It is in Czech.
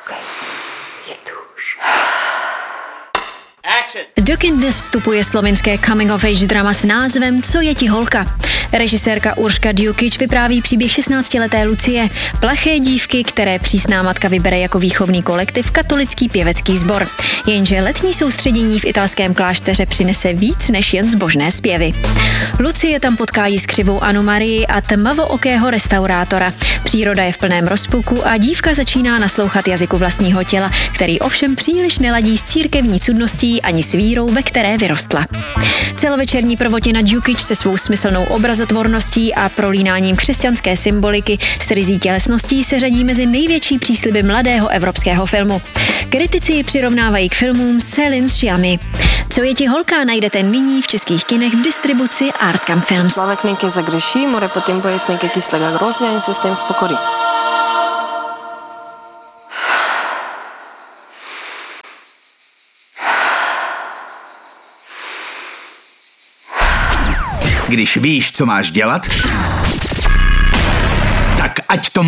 Do kin dnes vstupuje slovinské coming-of-age drama s názvem Co je ti holka? Režisérka Urška Djukič vypráví příběh 16leté Lucie, plaché dívky, které přísná matka vybere jako výchovný kolektiv katolický pěvecký sbor. Jenže letní soustředění v italském klášteře přinese víc než jen zbožné zpěvy. Lucie tam potká jiskřivou Anu Marii a tmavookého restaurátora. Příroda je v plném rozpuku a dívka začíná naslouchat jazyku vlastního těla, který ovšem příliš neladí s církevní cudností ani s vírou, ve které vyrostla. Celovečerní prvotina Djukič se svou smyslnou obrazotvorností a prolínáním křesťanské symboliky s ryzí tělesností se řadí mezi největší přísliby mladého evropského filmu. Kritici ji přirovnávají k filmům Céline Sciammi. Co je ti holka najdete nyní v českých kinech v distribuci Artcam Films. Člověk někde zagreší, more potom pojist někde kyslek a hrozně a se s tím spokorí. Když víš, co máš dělat, tak ať to